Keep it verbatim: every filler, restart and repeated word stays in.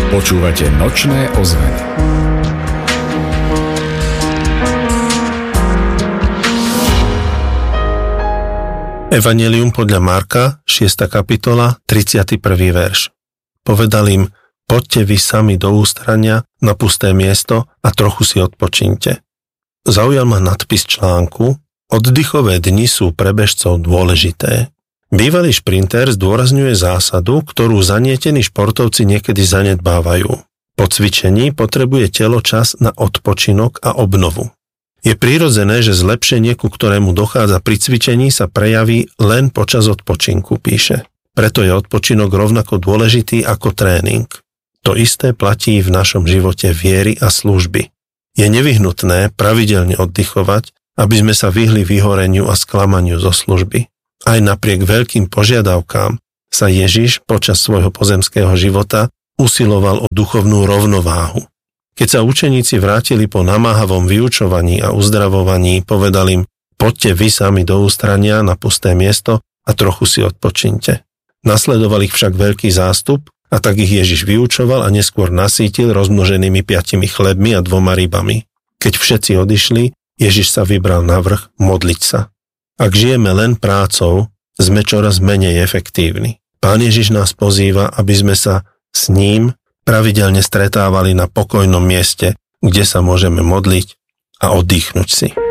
Počúvate Nočné ozveny. Evanjelium podľa Marka, šiesta kapitola, tridsiaty prvý verš. Povedal im, poďte vy sami do ústrania na pusté miesto a trochu si odpočíňte. Zaujal ma nadpis článku, oddychové dni sú pre bežcov dôležité. Bývalý šprinter zdôrazňuje zásadu, ktorú zanietení športovci niekedy zanedbávajú. Po cvičení potrebuje telo čas na odpočinok a obnovu. Je prirodzené, že zlepšenie, ku ktorému dochádza pri cvičení, sa prejaví len počas odpočinku, píše. Preto je odpočinok rovnako dôležitý ako tréning. To isté platí v našom živote viery a služby. Je nevyhnutné pravidelne oddychovať, aby sme sa vyhli vyhoreniu a sklamaniu zo služby. Aj napriek veľkým požiadavkám sa Ježiš počas svojho pozemského života usiloval o duchovnú rovnováhu. Keď sa učeníci vrátili po namáhavom vyučovaní a uzdravovaní, povedal im, poďte vy sami do ústrania na pusté miesto a trochu si odpočinte. Nasledoval ich však veľký zástup a tak ich Ježiš vyučoval a neskôr nasýtil rozmnoženými piatimi chlebmi a dvoma rybami. Keď všetci odišli, Ježiš sa vybral na vrch modliť sa. Ak žijeme len prácou, sme čoraz menej efektívni. Pán Ježiš nás pozýva, aby sme sa s ním pravidelne stretávali na pokojnom mieste, kde sa môžeme modliť a oddychnúť si.